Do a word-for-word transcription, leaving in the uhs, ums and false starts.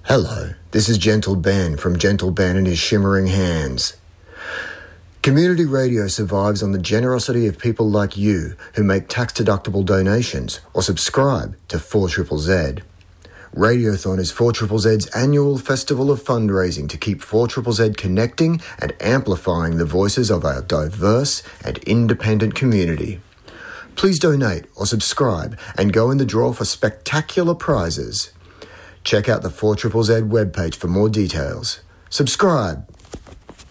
Hello, this is Gentle Ben from Gentle Ben and His Shimmering Hands. Community radio survives on the generosity of people like you who make tax-deductible donations or subscribe to four triple Z. Radiothon is four triple Z's annual festival of fundraising to keep four triple Z connecting and amplifying the voices of our diverse and independent community. Please donate or subscribe and go in the draw for spectacular prizes. Check out the four triple Z webpage for more details. Subscribe.